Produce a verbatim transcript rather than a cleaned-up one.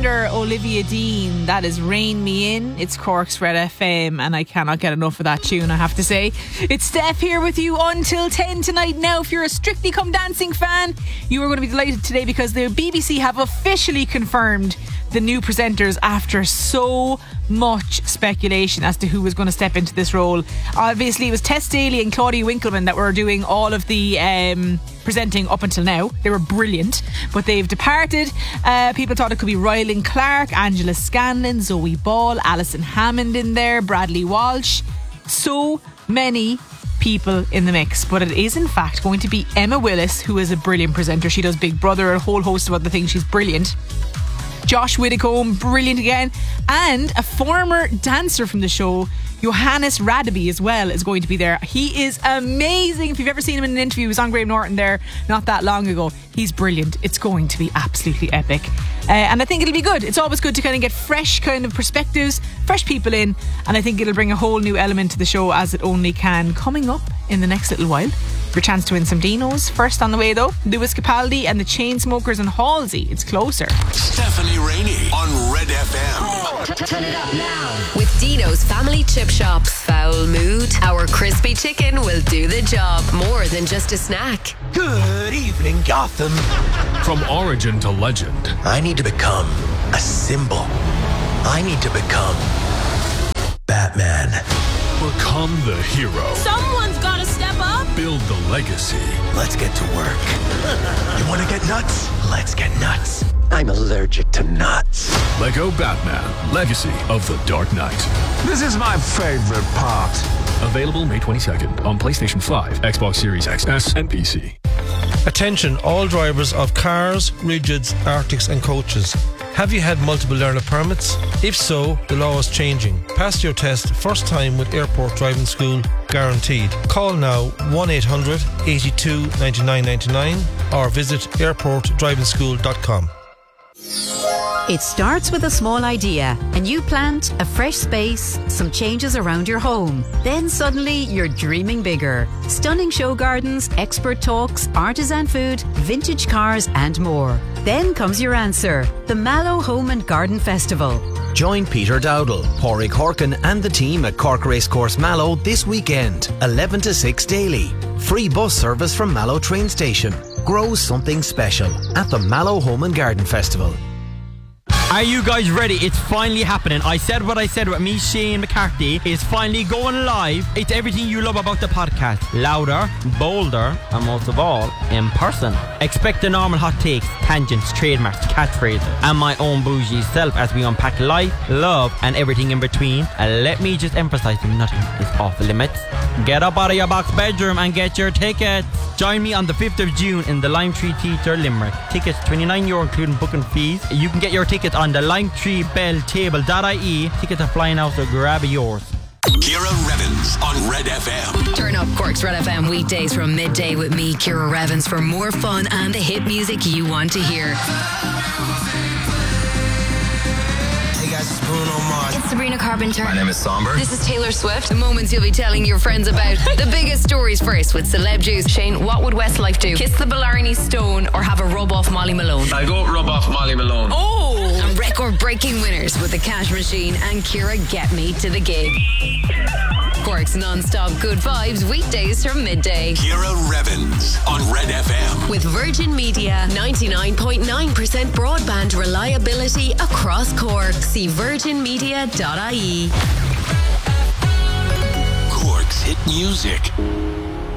singer Olivia Dean. That is Rain Me In. It's Cork's Red F M, and I cannot get enough of that tune, I have to say. It's Steph here with you until ten tonight. Now, if you're a Strictly Come Dancing fan, you are going to be delighted today because the B B C have officially confirmed the new presenters after so much speculation as to who was going to step into this role. Obviously, it was Tess Daly and Claudia Winkleman that were doing all of the um, presenting up until now. They were brilliant, but they've departed. Uh, people thought it could be Rylan Clark, Angela Scanlon, Zoe Ball, Alison Hammond in there, Bradley Walsh. So many people in the mix, but it is in fact going to be Emma Willis, who is a brilliant presenter. She does Big Brother, a whole host of other things. She's brilliant. Josh Widdicombe, brilliant again, and a former dancer from the show, Johannes Radaby, as well, is going to be there. He is amazing. If you've ever seen him in an interview, he was on Graham Norton there not that long ago. He's brilliant. It's going to be absolutely epic. Uh, and I think it'll be good. It's always good to kind of get fresh kind of perspectives, fresh people in, and I think it'll bring a whole new element to the show, as it only can, coming up in the next little while. Your chance to win some Dinos. First on the way though, Lewis Capaldi and the Chainsmokers and Halsey. It's Closer. Stephanie Rainey on Red F M. Oh, t- turn it up now. With Dino's Family Chip Shop. Foul mood? Our crispy chicken will do the job. More than just a snack. Good evening, Gotham. From origin to legend, I need to become a symbol. I need to become Batman. Become the hero. Someone's gotta step up. Build the legacy. Let's get to work. You want to get nuts? Let's get nuts. I'm allergic to nuts. Lego Batman, Legacy of the Dark Knight. This is my favorite part. Available May twenty-second on PlayStation five, Xbox Series X S and P C. Attention all drivers of cars, rigids, arctics and coaches. Have you had multiple learner permits? If so, the law is changing. Pass your test first time with Airport Driving School, guaranteed. Call now one eight hundred, eighty-two, ninety-nine ninety-nine or visit airport driving school dot com. It starts with a small idea and you plant a fresh space, some changes around your home. Then suddenly you're dreaming bigger. Stunning show gardens, expert talks, artisan food, vintage cars and more. Then comes your answer, the Mallow Home and Garden Festival. Join Peter Dowdall, Pádraig Horkin and the team at Cork Racecourse Mallow this weekend, eleven to six daily. Free bus service from Mallow train station. Grow something special at the Mallow Home and Garden Festival. Are you guys ready? It's finally happening. I said what I said with me, Shane McCarthy. It's finally going live. It's everything you love about the podcast. Louder, bolder, and most of all, in person. Expect the normal hot takes, tangents, trademarks, catchphrases, and my own bougie self as we unpack life, love, and everything in between. And let me just emphasize that nothing is off limits. Get up out of your box bedroom and get your tickets. Join me on the fifth of June in the Lime Tree Theatre, Limerick. Tickets twenty-nine euro including booking fees. You can get your tickets on the lime tree bell table dot I E. Tickets are flying out, so grab yours. Ciara Revens on Red F M. Turn up Cork's Red F M weekdays from midday with me, Ciara Revens, for more fun and the hit music you want to hear. Hey guys, it's Bruno Mars. It's Sabrina Carpenter. My name is Somber. This is Taylor Swift. The moments you'll be telling your friends about. The biggest stories first with Celeb Juice. Shane, what would Westlife do? Kiss the Blarney Stone or have a rub off Molly Malone? I go rub off Molly Malone. Oh! And record-breaking winners with the Cash Machine and Ciara Get Me to the Gig. Cork's non-stop good vibes weekdays from midday. Ciara Revens on Red F M. With Virgin Media, ninety-nine point nine percent broadband reliability across Cork. See virgin media dot I E. Cork's hit music.